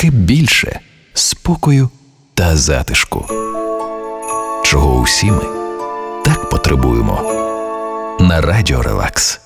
трошки більше спокою та затишку, чого усі ми так потребуємо. На Радіо Релакс.